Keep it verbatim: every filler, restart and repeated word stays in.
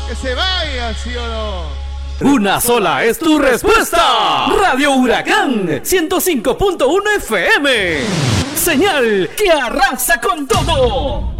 Que se vaya, ¿sí o no? Una sola es tu respuesta. Radio Huracán ciento cinco punto uno F M. Señal que arrasa con todo.